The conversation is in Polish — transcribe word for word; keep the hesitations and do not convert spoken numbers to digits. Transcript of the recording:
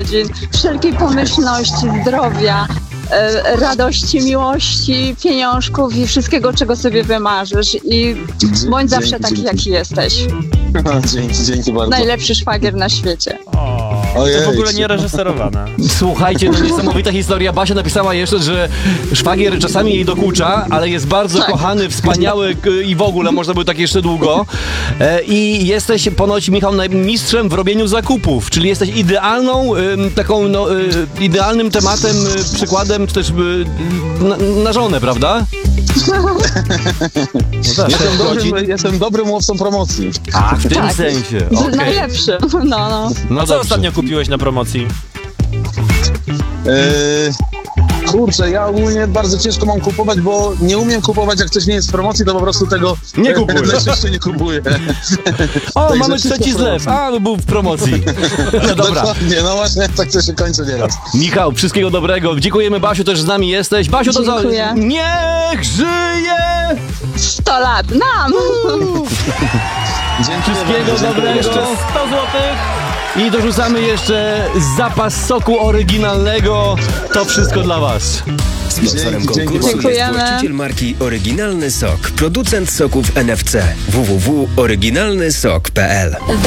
urodzin, wszelkiej pomyślności, zdrowia, e, radości, miłości, pieniążków i wszystkiego, czego sobie wymarzysz. I bądź zawsze dzięki, taki, dzięki. jaki jesteś. Dzięki, dzięki bardzo. Najlepszy szwagier na świecie. Ojej, To w ogóle nie reżyserowane. Słuchajcie, no niesamowita historia. Basia napisała jeszcze, że szwagier czasami jej dokucza, ale jest bardzo Tak. kochany, wspaniały k- i w ogóle można by tak jeszcze długo. E, I jesteś ponoć, Michał, naj- mistrzem w robieniu zakupów, czyli jesteś idealną, ym, taką, no, y, idealnym tematem, y, przykładem, czy też y, na, na żonę, prawda? No tak. Jestem dobrym, jestem dobrym łowcą promocji. A, w tym Tak. sensie. Z- Okej. Najlepszy. No, no. No A co dobrze. ostatnio kupiłeś na promocji? Eee, kurczę, ja ogólnie bardzo ciężko mam kupować, bo nie umiem kupować, jak coś nie jest w promocji, to po prostu tego Nie kupuję. najczęściej nie kupuję. O, Także mamy wszystko trzeci w zlew. promocji. A, no był w promocji. No dobra. Dokładnie, no właśnie, tak to się kończy nieraz. Michał, wszystkiego dobrego. Dziękujemy, Basiu, też z nami jesteś. Basiu, to za... Dziękuję. Niech żyje! sto lat nam! Dzięki Wszystkiego dobrego. Jeszcze sto złotych. I dorzucamy jeszcze zapas soku oryginalnego. To wszystko dla was. Sponsorem Dzięki, dzięki konkursu bardzo. jest Dziękujemy. właściciel marki Oryginalny Sok, producent soków N F C w w w kropka oryginalny sok kropka p l.